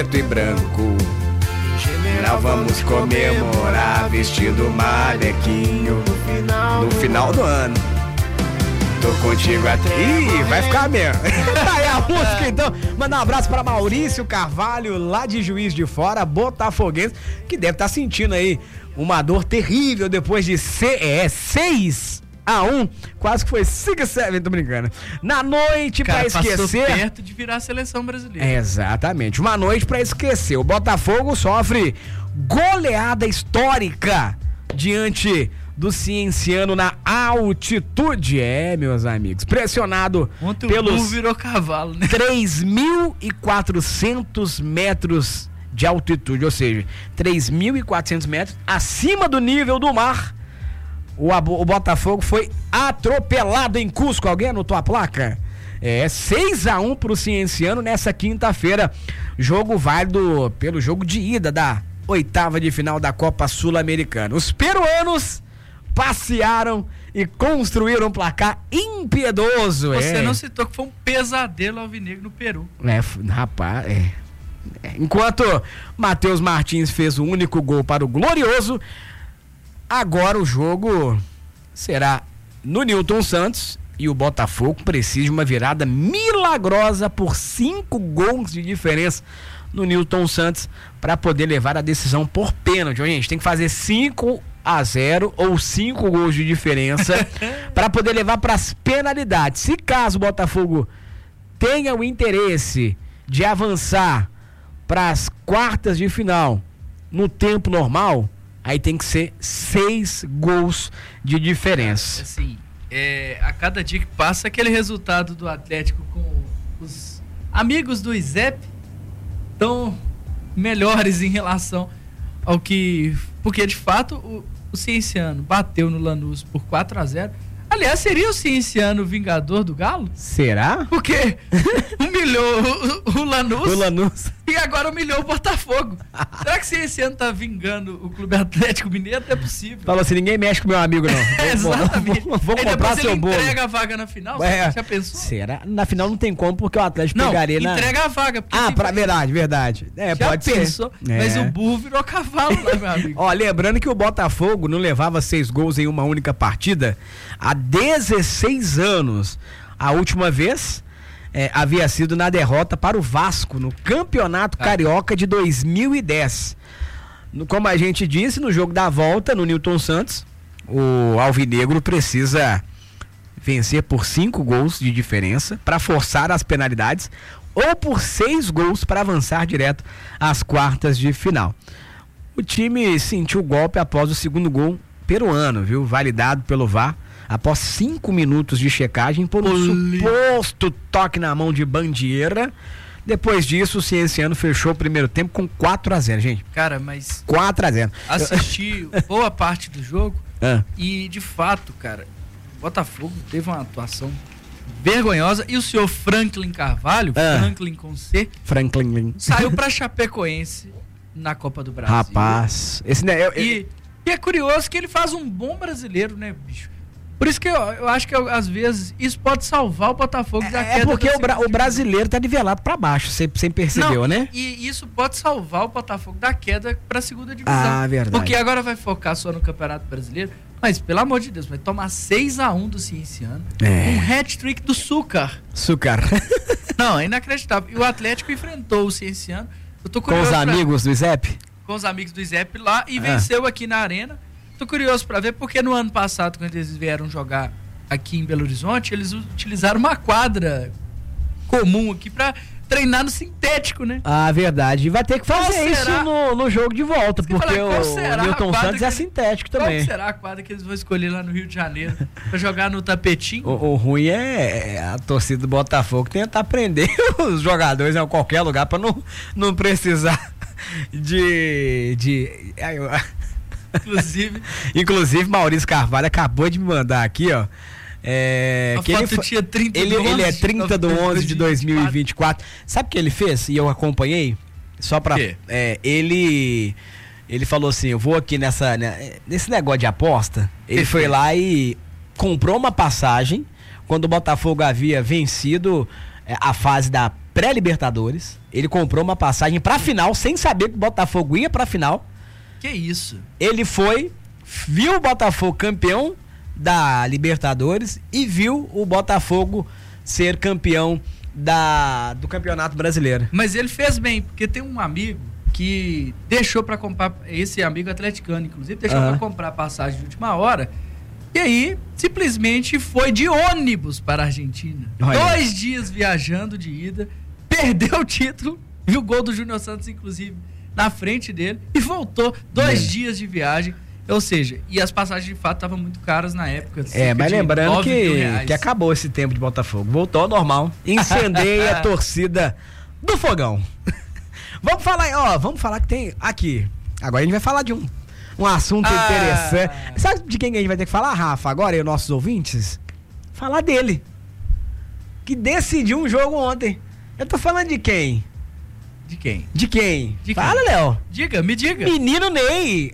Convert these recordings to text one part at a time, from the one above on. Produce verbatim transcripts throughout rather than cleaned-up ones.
preto e branco. Nós vamos comemorar vestido manequinho no final do ano. Tô contigo até. Ih, vai ficar mesmo. Tá aí a música, então. Mandar um abraço pra Maurício Carvalho, lá de Juiz de Fora, botafoguense, que deve estar sentindo aí uma dor terrível depois de ser, é, seis a um, quase que foi cinco a sete, tô brincando. Na noite, cara, pra esquecer. Passou perto de virar a seleção brasileira. É, exatamente, uma noite pra esquecer. O Botafogo sofre goleada histórica diante do Cienciano na altitude. É, meus amigos, pressionado Ontem pelos o burro virou cavalo, né? três mil e quatrocentos metros de altitude, ou seja, três mil e quatrocentos metros acima do nível do mar. O, o Botafogo foi atropelado em Cusco. Alguém anotou a placa? É seis a um pro Cienciano nessa quinta-feira. Jogo válido pelo jogo de ida da oitava de final da Copa Sul-Americana. Os peruanos passearam e construíram um placar impiedoso. Você é. não citou que foi um pesadelo alvinegro no Peru. É, rapaz, é. Enquanto Matheus Martins fez o único gol para o Glorioso, agora o jogo será no Newton Santos e o Botafogo precisa de uma virada milagrosa por cinco gols de diferença no Newton Santos para poder levar a decisão por pênalti. Gente, tem que fazer cinco a zero ou cinco gols de diferença para poder levar para as penalidades. Se caso o Botafogo tenha o interesse de avançar para as quartas de final no tempo normal, aí tem que ser seis gols de diferença. Assim, é, a cada dia que passa, aquele resultado do Atlético com os amigos do I S E P tão melhores em relação ao que... Porque, de fato, o, o Cienciano bateu no Lanús por quatro a zero. Aliás, seria o Cienciano vingador do Galo? Será? Porque humilhou o, o Lanús. O Lanús. E agora humilhou o Botafogo. Será que esse ano tá vingando o Clube Atlético Mineiro? Não é possível. Falou assim, ninguém mexe com meu amigo, não. É, exatamente. Vou, vou Aí comprar seu ele bolo. Entrega a vaga na final, é, você já pensou? Será? Na final não tem como, porque o Atlético não, pegaria na... entrega a vaga. Ah, tem... pra, verdade, verdade. É, já pode pensou? ser. Mas é. o burro virou cavalo lá, meu amigo. Ó, lembrando que o Botafogo não levava seis gols em uma única partida há dezesseis anos. A última vez... É, havia sido na derrota para o Vasco no Campeonato ah. Carioca de dois mil e dez. No, como a gente disse, no jogo da volta no Newton Santos, o alvinegro precisa vencer por cinco gols de diferença para forçar as penalidades ou por seis gols para avançar direto às quartas de final. O time sentiu o golpe após o segundo gol peruano, viu? Validado pelo V A R. Após cinco minutos de checagem por um Olê. suposto toque na mão de Bandeira. Depois disso, o Cienciano fechou o primeiro tempo com quatro a zero, gente. Cara, mas... quatro a zero. Assisti boa parte do jogo ah. e, de fato, cara, o Botafogo teve uma atuação vergonhosa e o senhor Franklin Carvalho, ah. Franklin com C, Franklin saiu pra Chapecoense na Copa do Brasil. Rapaz, esse né, eu, eu... E, e é curioso que ele faz um bom brasileiro, né, bicho? Por isso que eu, eu acho que, às vezes, isso pode salvar o Botafogo da queda. É porque o, bra- o brasileiro tá nivelado pra baixo, você percebeu, Não, né? E isso pode salvar o Botafogo da queda pra segunda divisão. Ah, verdade. Porque agora vai focar só no Campeonato Brasileiro. Mas, pelo amor de Deus, vai tomar seis a um do Cienciano. É. Um hat-trick do Sucar. Sucar. Não, é inacreditável. E o Atlético enfrentou o Cienciano. Eu tô com os pra... amigos do I S E P? Com os amigos do I S E P lá e ah. venceu aqui na Arena. Tô curioso pra ver, porque no ano passado, quando eles vieram jogar aqui em Belo Horizonte, eles utilizaram uma quadra comum aqui pra treinar no sintético, né? Ah, verdade. E vai ter que fazer Qual isso no, no jogo de volta, Você porque falar, o Newton Santos que... é sintético também. Qual será a quadra que eles vão escolher lá no Rio de Janeiro pra jogar no tapetinho? O, o ruim é a torcida do Botafogo tentar prender os jogadores em qualquer lugar pra não, não precisar de... de... Ai, eu... Inclusive... Inclusive, Maurício Carvalho acabou de me mandar aqui, ó. É, a que foto ele, tinha trinta ele, do onze, ele é trinta de onze de dois mil e vinte e quatro. Sabe o que ele fez? E eu acompanhei. Só pra. É, ele. Ele falou assim: eu vou aqui nessa, né, nesse negócio de aposta. Ele Perfeito. foi lá e comprou uma passagem quando o Botafogo havia vencido a fase da pré-Libertadores. Ele comprou uma passagem pra final, sem saber que o Botafogo ia pra final. Que isso? Ele foi, viu o Botafogo campeão da Libertadores e viu o Botafogo ser campeão da, do Campeonato Brasileiro. Mas ele fez bem, porque tem um amigo que deixou pra comprar, esse amigo atleticano, inclusive, deixou uhum. pra comprar passagem de última hora. E aí, simplesmente foi de ônibus para a Argentina. Olha. Dois dias viajando de ida, perdeu o título, viu o gol do Júnior Santos, inclusive, na frente dele, e voltou dois Bem. dias de viagem. Ou seja, e as passagens de fato estavam muito caras na época. É, mas lembrando que, que acabou esse tempo de Botafogo. Voltou ao normal. Incendeia a torcida do Fogão. Vamos falar, ó, vamos falar que tem aqui. Agora a gente vai falar de um. Um assunto ah. interessante. Sabe de quem a gente vai ter que falar, Rafa? Agora, e os nossos ouvintes? Falar dele. Que decidiu um jogo ontem. Eu tô falando de quem? De quem? De quem? De Fala, Léo. Diga, me diga. Menino Ney.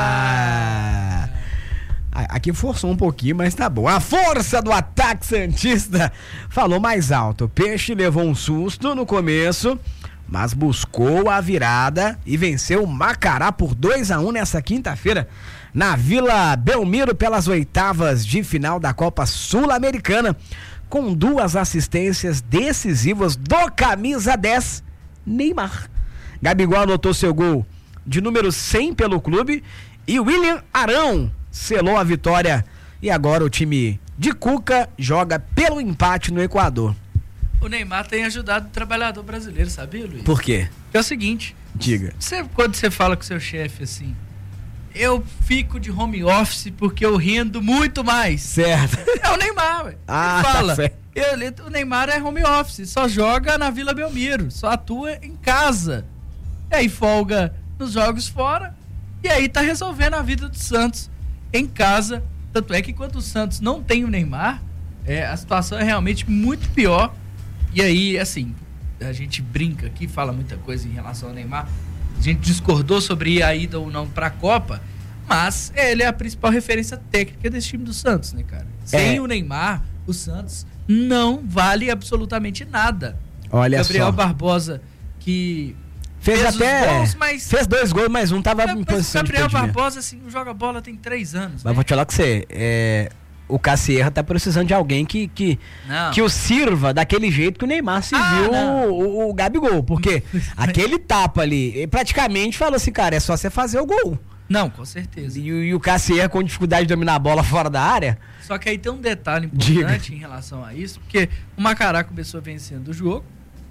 Ah. ah. Aqui forçou um pouquinho, mas tá bom. A força do ataque santista falou mais alto. O Peixe levou um susto no começo, mas buscou a virada e venceu o Macará por dois a um nessa quinta-feira, na Vila Belmiro, pelas oitavas de final da Copa Sul-Americana, com duas assistências decisivas do camisa dez, Neymar. Gabigol anotou seu gol de número cem pelo clube e William Arão selou a vitória. E agora o time de Cuca joga pelo empate no Equador. O Neymar tem ajudado o trabalhador brasileiro, sabia, Luiz? Por quê? É o seguinte. Diga. Você, quando você fala com o seu chefe assim, eu fico de home office porque eu rendo muito mais. Certo. É o Neymar, velho. Ah, ele fala. Tá certo. Eu, o Neymar é home office, só joga na Vila Belmiro, só atua em casa. E aí folga nos jogos fora, e aí tá resolvendo a vida do Santos em casa. Tanto é que enquanto o Santos não tem o Neymar, é, a situação é realmente muito pior. E aí, assim, a gente brinca aqui, fala muita coisa em relação ao Neymar. A gente discordou sobre a ida ou não para a Copa, mas ele é a principal referência técnica desse time do Santos, né, cara? Sem é. o Neymar, o Santos não vale absolutamente nada. Olha Gabriel só. Barbosa, que fez, fez até gols, mas fez dois gols, mas um tava em posição de Gabriel Barbosa, assim, joga bola tem três anos. Mas né? Vou te falar com você, é... o Cassierra tá precisando de alguém que, que, que o sirva daquele jeito que o Neymar serviu ah, o, o, o Gabigol. Porque aquele tapa ali, praticamente falou assim, cara, é só você fazer o gol. Não, com certeza. E, e o Cassierra com dificuldade de dominar a bola fora da área. Só que aí tem um detalhe importante Diga. em relação a isso, porque o Macará começou vencendo o jogo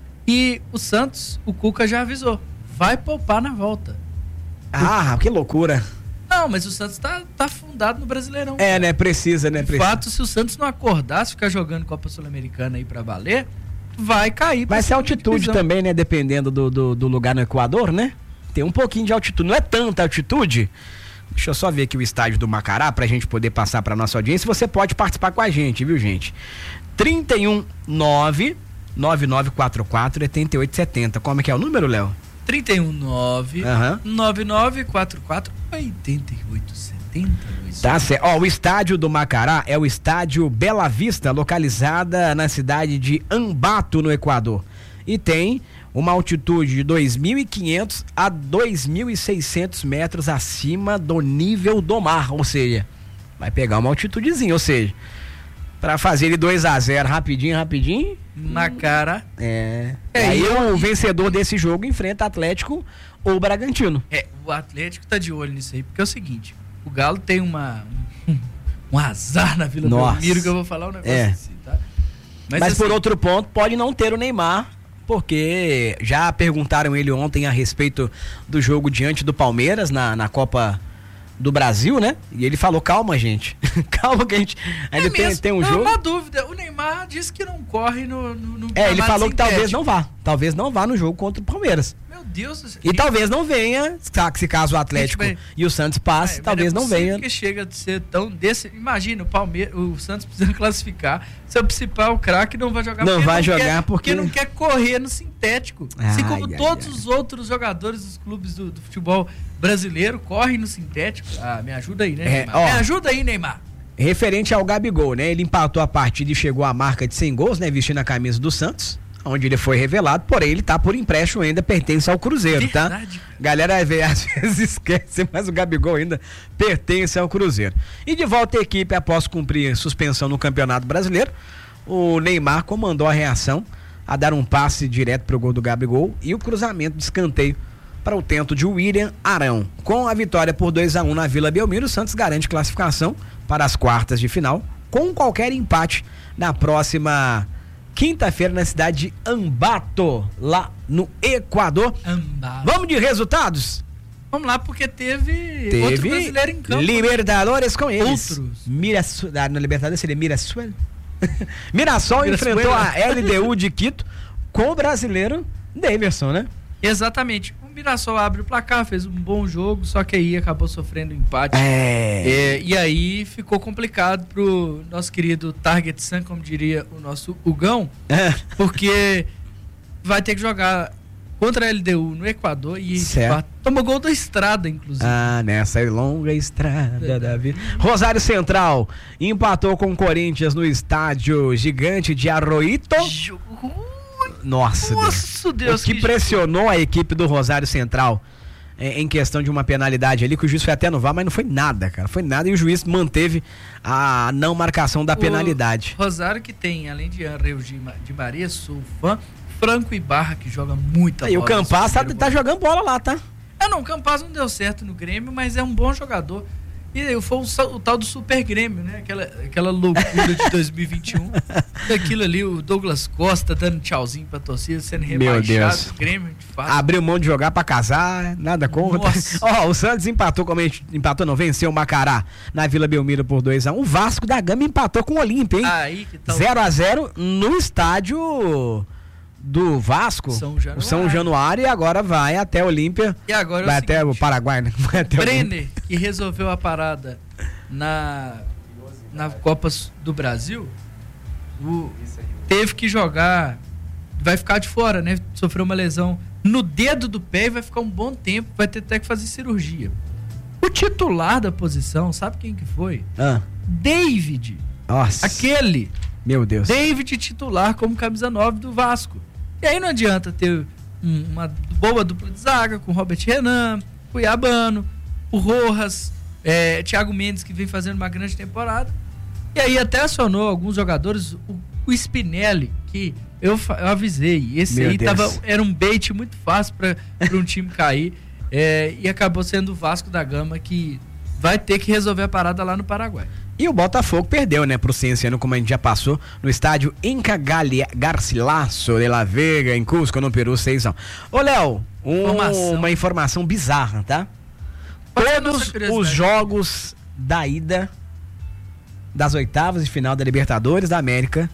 e o Santos, o Cuca já avisou, vai poupar na volta. Ah, que loucura. Não, mas o Santos tá, tá afundado no Brasileirão. É, cara. né? Precisa, né? De Precisa. fato, se o Santos não acordasse, ficar jogando Copa Sul-Americana aí pra valer, vai cair. Vai ser altitude divisão. também, né? Dependendo do, do, do lugar no Equador, né? Tem um pouquinho de altitude. Não é tanta altitude. Deixa eu só ver aqui o estádio do Macará pra gente poder passar pra nossa audiência. Você pode participar com a gente, viu, gente? trinta e um, nove, nove nove quatro quatro, oito oito sete zero. Como é que é o número, Léo? trinta e um, nove, nove nove quatro quatro, oito oito sete zero. Tá certo. Ó, o estádio do Macará é o estádio Bela Vista, localizada na cidade de Ambato, no Equador. E tem uma altitude de dois mil e quinhentos a dois mil e seiscentos metros acima do nível do mar. Ou seja, vai pegar uma altitudezinha. Ou seja, pra fazer ele dois a zero rapidinho, rapidinho. Na cara. É. é Aí eu, o vencedor desse jogo enfrenta Atlético ou Bragantino. É, o Atlético tá de olho nisso aí, porque é o seguinte, o Galo tem uma um, um azar na Vila Belmiro, que eu vou falar um negócio é. assim, tá? Mas, Mas assim, por outro ponto, pode não ter o Neymar, porque já perguntaram ele ontem a respeito do jogo diante do Palmeiras na, na Copa do Brasil, né? E ele falou, calma, gente. Calma que a gente ainda é tem, tem um não, jogo. Uma dúvida, o Neymar disse que não corre no, no, no É, ele falou que talvez não vá. Talvez não vá no jogo contra o Palmeiras. Meu Deus do céu. E talvez não venha, se caso o Atlético gente, e o Santos passe, é, talvez não, é não venha. Que chega de ser tão desse, imagina, o Palmeiras, o Santos precisa classificar, seu principal craque não vai jogar. Não vai não jogar quer, porque... porque não quer correr no sintético. Ai, assim como ai, todos ai. os outros jogadores dos clubes do, do futebol brasileiro correm no sintético. Ah, me ajuda aí, né, é, Neymar? Ó, me ajuda aí, Neymar. Referente ao Gabigol, né? Ele empatou a partida e chegou à marca de cem gols, né? Vestindo a camisa do Santos. onde ele foi revelado, porém ele tá por empréstimo ainda, pertence ao Cruzeiro, Verdade, tá? Galera às vezes esquece, mas o Gabigol ainda pertence ao Cruzeiro. E de volta à equipe após cumprir suspensão no Campeonato Brasileiro, o Neymar comandou a reação a dar um passe direto pro gol do Gabigol e o cruzamento de escanteio para o tento de William Arão. Com a vitória por dois a um na Vila Belmiro, o Santos garante classificação para as quartas de final, com qualquer empate na próxima quinta-feira na cidade de Ambato, lá no Equador. Ambato. Vamos de resultados? Vamos lá, porque teve, Teve outro brasileiro em campo. Libertadores com eles. Outros. Mirassol, ah, na Libertadores seria Mirassol. Mirassol Mirassol. enfrentou a L D U de Quito com o brasileiro Daverson, né? Exatamente. O Mirassol abre o placar, fez um bom jogo, só que aí acabou sofrendo empate. É. É, e aí ficou complicado pro nosso querido Target Sun, como diria o nosso Hugão, É. porque vai ter que jogar contra a L D U no Equador e Certo. tomou gol da Estrada, inclusive. Ah, nessa longa estrada da vida. Rosário Central empatou com o Corinthians no estádio gigante de Arroito. Jogo... Nossa, Nossa, Deus, o que, que pressionou a equipe do Rosário Central em, em questão de uma penalidade ali, que o juiz foi até no V A R, mas não foi nada, cara. Foi nada e o juiz manteve a não marcação da O penalidade. Rosário que tem, além de André de, de Maria, sou fã, Franco e Barra, que joga muita E bola. o Campaz tá, tá jogando bola lá, tá? Ah, não, o Campaz não deu certo no Grêmio, mas é um bom jogador. E foi o, o tal do Super Grêmio, né? Aquela, aquela loucura de dois mil e vinte e um. Daquilo ali, o Douglas Costa dando tchauzinho pra torcida, sendo rebaixado. Meu Deus. O Grêmio, de fato. Abriu mão de jogar pra casar, nada contra. Ó, o Santos empatou, como a gente empatou, não, venceu o Macará na Vila Belmiro por dois a um. O Vasco da Gama empatou com o Olímpia, hein? Aí que tal? zero a zero no estádio do Vasco, São Januário. o São Januário, e agora vai até Olímpia. E agora é vai o até seguinte, o Paraguai, né? Vai até Brenner, que resolveu a parada na, na Copa do Brasil, o, teve que jogar, vai ficar de fora, né? Sofreu uma lesão no dedo do pé e vai ficar um bom tempo, vai ter até que fazer cirurgia. O titular da posição, sabe quem que foi? Ah, David. nossa. Aquele. Meu Deus. David titular como camisa nove do Vasco. E aí não adianta ter um, uma boa dupla de zaga com Robert Renan, Cuiabano, o Rojas, é, Thiago Mendes, que vem fazendo uma grande temporada. E aí até acionou alguns jogadores, o, o Spinelli, que eu, eu avisei. Esse Meu aí Deus. tava, era um bait muito fácil para um time cair. É, e acabou sendo o Vasco da Gama, que vai ter que resolver a parada lá no Paraguai. E o Botafogo perdeu, né, pro Cienciano, como a gente já passou, no estádio Inca Galia, Garcilaso de la Vega, em Cusco, no Peru, seis a um. Ô, Léo, um, Informação. uma informação bizarra, tá? Qual é a Todos nossa curiosidade? os jogos da ida das oitavas de final da Libertadores da América,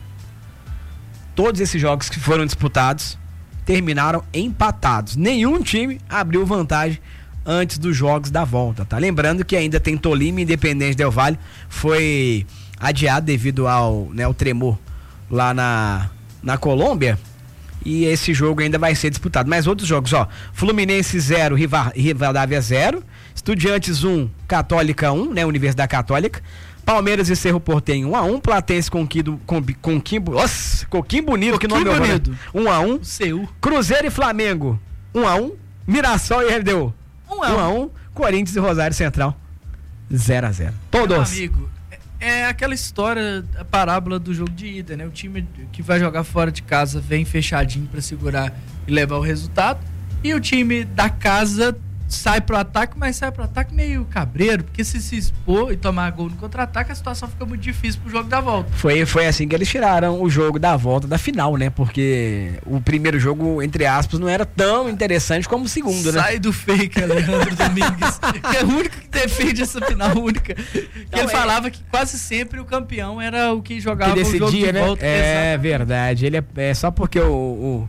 todos esses jogos que foram disputados, terminaram empatados. Nenhum time abriu vantagem antes dos jogos da volta, tá? Lembrando que ainda tem Tolima e Independente Del Valle, foi adiado devido ao, né, ao tremor lá na, na Colômbia, e esse jogo ainda vai ser disputado. Mas outros jogos, ó, Fluminense zero, Rivadavia zero, Estudiantes um, Católica um, né, Universidade Católica, Palmeiras e Cerro Porteño um a um, Platense com Quimbo, com, com Quimbo, nossa, Coquim Bonito, que nome Bonito. um a um, Seu. Cruzeiro e Flamengo um a um, Mirassol e L D U Um um a um, Corinthians e Rosário Central zero a zero. Todos. Meu amigo, é, é aquela história, a parábola do jogo de ida, né? O time que vai jogar fora de casa vem fechadinho pra segurar e levar o resultado, e o time da casa sai pro ataque, mas sai pro ataque meio cabreiro, porque se se expor e tomar gol no contra-ataque, a situação fica muito difícil pro jogo da volta. Foi, foi assim que eles tiraram o jogo da volta da final, né? Porque o primeiro jogo, entre aspas, não era tão interessante como o segundo, né? Sai do fake, Alejandro Domingues, que é o único que defende essa final única. Que Não, ele é- falava que quase sempre o campeão era o que jogava Que o jogo decidia, de né? volta. É Exatamente. verdade. Ele é, é só porque o, o,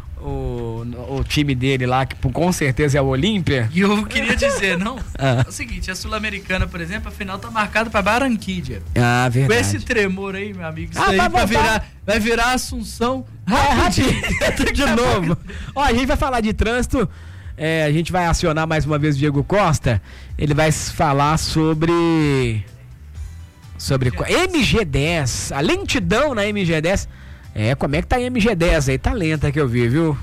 o, o time dele lá, que com certeza é o Olímpia. E eu queria dizer, não, Ah. é o seguinte, a Sul-Americana, por exemplo, a final tá marcada pra Barranquilla. Ah, Com verdade. esse tremor aí, meu amigo, isso Ah, aí vai vai voltar. virar, vai virar Assunção É, rapidinho. rapidinho. De novo. Ó, a gente vai falar de trânsito. É, a gente vai acionar mais uma vez o Diego Costa. Ele vai falar sobre. Sobre. qual- M G dez. A lentidão na M G dez. É, como é que tá a M G dez aí? Tá lenta que eu vi, viu?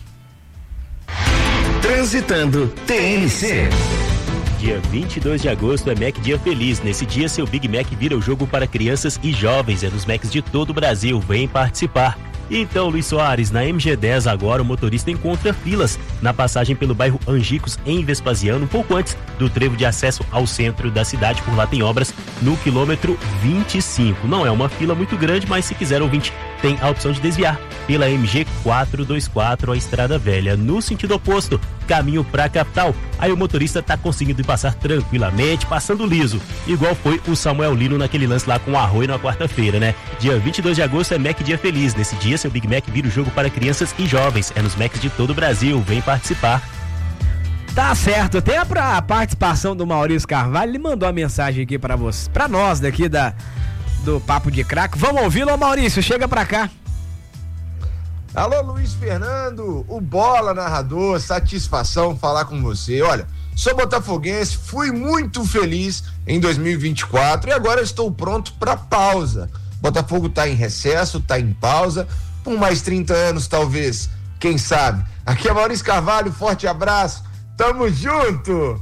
Transitando T N C. Dia vinte e dois de agosto é Mac Dia Feliz. Nesse dia, seu Big Mac vira o jogo para crianças e jovens. É nos Macs de todo o Brasil. Vem participar. Então, Luiz Soares, na M G dez agora o motorista encontra filas na passagem pelo bairro Angicos, em Vespasiano, um pouco antes do trevo de acesso ao centro da cidade. Por lá tem obras no quilômetro vinte e cinco. Não é uma fila muito grande, mas se quiser, ouvinte, tem a opção de desviar pela M G quatrocentos e vinte e quatro, a Estrada Velha. No sentido oposto, caminho para a capital, aí o motorista tá conseguindo passar tranquilamente, passando liso, igual foi o Samuel Lino naquele lance lá com o Arroio na quarta-feira, né? Dia vinte e dois de agosto é Mac Dia Feliz. Nesse dia, seu Big Mac vira o jogo para crianças e jovens. É nos Macs de todo o Brasil. Vem participar. Tá certo. Tem a participação do Maurício Carvalho. Ele mandou uma mensagem aqui para você, para nós daqui da do Papo de Craque. Vamos ouvi-lo, Maurício. Chega pra cá. Alô, Luiz Fernando, o Bola narrador, satisfação falar com você. Olha, sou botafoguense, fui muito feliz em dois mil e vinte e quatro e agora estou pronto para pausa. Botafogo tá em recesso, tá em pausa, por mais trinta anos talvez, quem sabe. Aqui é Maurício Carvalho, forte abraço, tamo junto!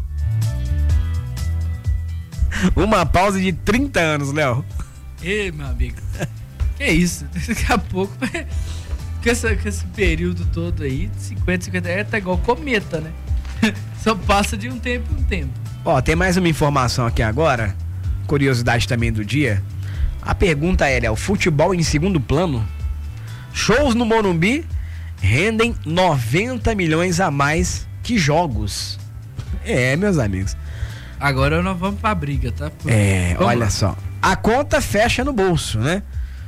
Uma pausa de trinta anos, Léo. Ei, meu amigo, que isso, daqui a pouco... Com, essa, com esse período todo aí, cinquenta, cinquenta, é tá igual cometa, né? Só passa de um tempo em um tempo. Ó, tem mais uma informação aqui agora, curiosidade também do dia. A pergunta é, o futebol em segundo plano? Shows no Morumbi rendem noventa milhões a mais que jogos. É, meus amigos. Agora nós vamos pra briga, tá? Por... É, vamos olha lá. só. A conta fecha no bolso, né?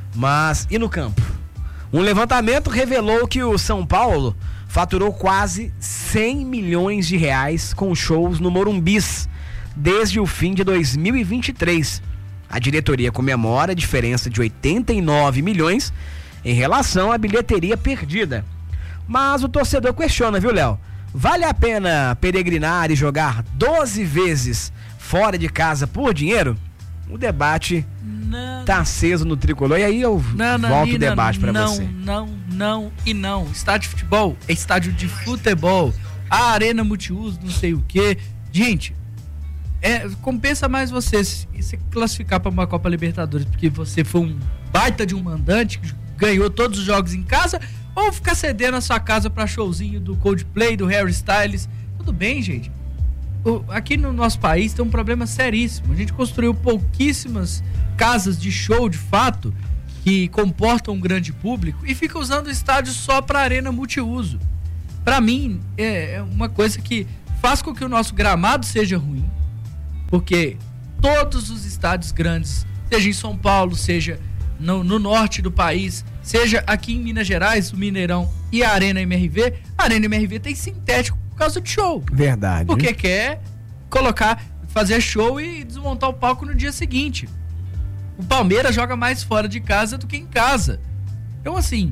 Mas e no campo? Um levantamento revelou que o São Paulo faturou quase cem milhões de reais com shows no Morumbis desde o fim de dois mil e vinte e três. A diretoria comemora a diferença de oitenta e nove milhões em relação à bilheteria perdida. Mas o torcedor questiona, viu, Léo? Vale a pena peregrinar e jogar doze vezes fora de casa por dinheiro? O debate não. Tá aceso no tricolor. E aí eu não, não, volto o debate pra não, você. Não, não, não e não. Estádio de futebol é estádio de futebol. A arena multiuso, não sei o quê. Gente, é, compensa mais você se, se classificar para uma Copa Libertadores porque você foi um baita de um mandante que ganhou todos os jogos em casa, ou ficar cedendo a sua casa para showzinho do Coldplay, do Harry Styles. Tudo bem, gente. Aqui no nosso país tem um problema seríssimo. A gente construiu pouquíssimas casas de show, de fato, que comportam um grande público e fica usando o estádio só para arena multiuso. Para mim, é uma coisa que faz com que o nosso gramado seja ruim, porque todos os estádios grandes, seja em São Paulo, seja no, no norte do país, seja aqui em Minas Gerais, o Mineirão e a Arena M R V, a Arena M R V tem sintético por causa de show. Verdade. Porque quer colocar, fazer show e desmontar o palco no dia seguinte. O Palmeiras joga mais fora de casa do que em casa. Então, assim,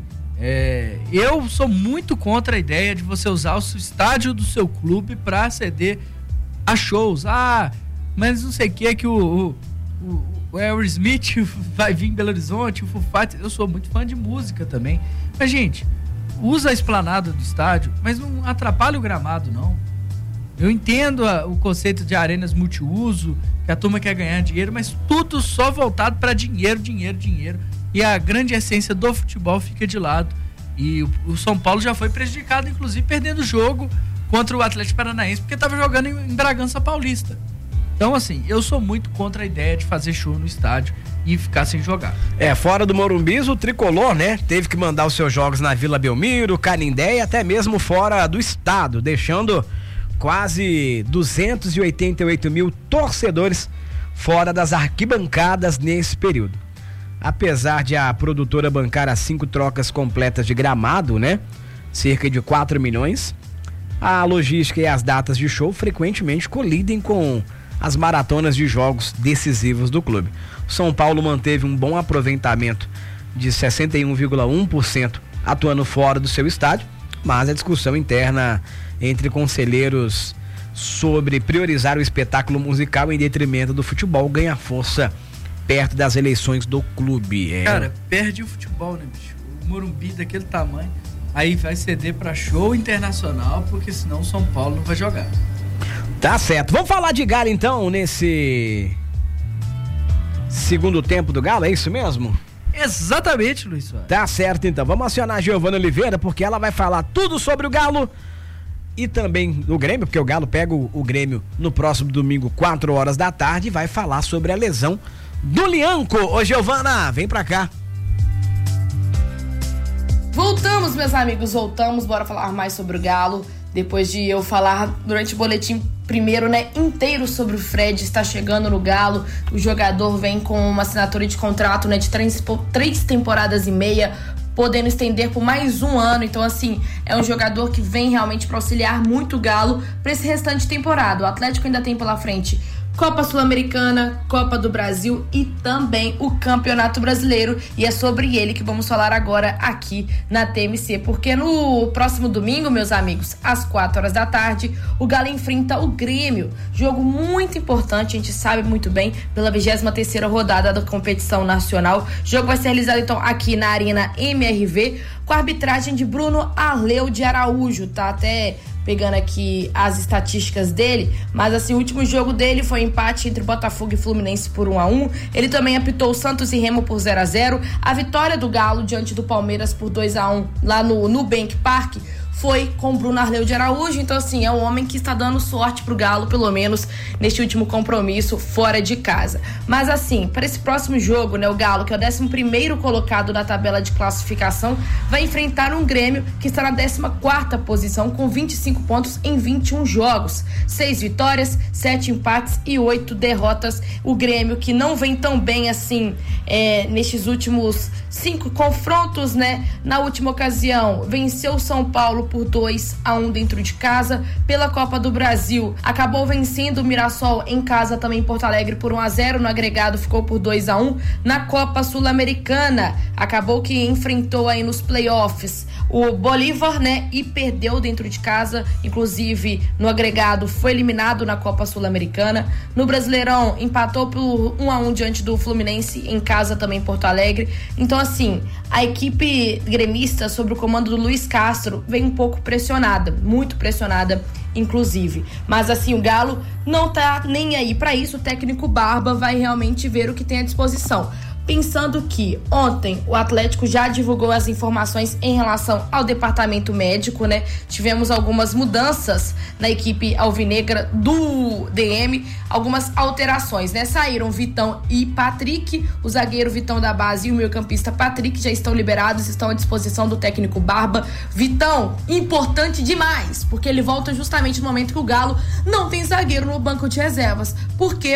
é, eu sou muito contra a ideia de você usar o estádio do seu clube para aceder a shows. Ah, mas não sei o que que o, o, o Aerosmith vai vir em Belo Horizonte, o Foo Fighters. Eu sou muito fã de música também. Mas, gente, usa a esplanada do estádio, mas não atrapalha o gramado, não. Eu entendo a, o conceito de arenas multiuso, que a turma quer ganhar dinheiro, mas tudo só voltado para dinheiro, dinheiro, dinheiro. E a grande essência do futebol fica de lado. E o, o São Paulo já foi prejudicado, inclusive perdendo o jogo contra o Atlético Paranaense, porque estava jogando em, em Bragança Paulista. Então, assim, eu sou muito contra a ideia de fazer show no estádio e ficar sem jogar. É, fora do Morumbi, o Tricolor, né, teve que mandar os seus jogos na Vila Belmiro, Canindé e até mesmo fora do estado, deixando quase duzentos e oitenta e oito mil torcedores fora das arquibancadas nesse período. Apesar de a produtora bancar as cinco trocas completas de gramado, né, cerca de quatro milhões, a logística e as datas de show frequentemente colidem com as maratonas de jogos decisivos do clube. São Paulo manteve um bom aproveitamento de sessenta e um vírgula um por cento atuando fora do seu estádio, mas a discussão interna entre conselheiros sobre priorizar o espetáculo musical em detrimento do futebol ganha força perto das eleições do clube. É... Cara, perde o futebol, né, bicho? Morumbi daquele tamanho, aí vai ceder para show internacional, porque senão o São Paulo não vai jogar. Tá certo. Vamos falar de Galo então nesse segundo tempo do Galo, é isso mesmo? Exatamente, Luiz Soares. Tá certo então. Vamos acionar a Giovana Oliveira, porque ela vai falar tudo sobre o Galo e também do Grêmio, porque o Galo pega o, o Grêmio no próximo domingo, quatro horas da tarde, e vai falar sobre a lesão do Lianco. Ô Giovana, vem pra cá. Voltamos, meus amigos, voltamos, bora falar mais sobre o Galo. Depois de eu falar durante o boletim primeiro, né, inteiro sobre o Fred, está chegando no Galo. O jogador vem com uma assinatura de contrato, né, de três, três temporadas e meia, podendo estender por mais um ano. Então, assim, é um jogador que vem realmente para auxiliar muito o Galo para esse restante de temporada. O Atlético ainda tem pela frente Copa Sul-Americana, Copa do Brasil e também o Campeonato Brasileiro, e é sobre ele que vamos falar agora aqui na T M C, porque no próximo domingo, meus amigos, às quatro horas da tarde, o Galo enfrenta o Grêmio, jogo muito importante, a gente sabe muito bem, pela vigésima terceira rodada da competição nacional. O jogo vai ser realizado então aqui na Arena M R V, com a arbitragem de Bruno Arleu de Araújo, tá até pegando aqui as estatísticas dele, mas assim, o último jogo dele foi um empate entre Botafogo e Fluminense por um a um, ele também apitou Santos e Remo por zero a zero, a vitória do Galo diante do Palmeiras por dois a um lá no Nubank Park foi com Bruno Arleu de Araújo. Então assim, é um homem que está dando sorte pro Galo, pelo menos neste último compromisso fora de casa. Mas assim, para esse próximo jogo, né, o Galo, que é o décimo primeiro colocado na tabela de classificação, vai enfrentar um Grêmio que está na décima quarta posição com vinte e cinco pontos em vinte e um jogos, seis vitórias, sete empates e oito derrotas. O Grêmio que não vem tão bem assim é, nestes últimos cinco confrontos, né? Na última ocasião venceu o São Paulo por dois a um dentro de casa. Pela Copa do Brasil, acabou vencendo o Mirassol em casa também em Porto Alegre por um a zero, no agregado ficou por dois a um. Na Copa Sul-Americana, acabou que enfrentou aí nos playoffs o Bolívar, né, e perdeu dentro de casa, inclusive no agregado foi eliminado na Copa Sul-Americana. No Brasileirão, empatou por um a um diante do Fluminense em casa também em Porto Alegre. Então assim, a equipe gremista sob o comando do Luiz Castro vem um pouco pressionada, muito pressionada inclusive, mas assim, o Galo não tá nem aí para isso. O técnico Barba vai realmente ver o que tem à disposição. Pensando que ontem o Atlético já divulgou as informações em relação ao departamento médico, né? Tivemos algumas mudanças na equipe alvinegra do D M, algumas alterações, né? Saíram Vitão e Patrick, o zagueiro Vitão da base e o meio-campista Patrick já estão liberados, estão à disposição do técnico Barba. Vitão, importante demais, porque ele volta justamente no momento que o Galo não tem zagueiro no banco de reservas, porque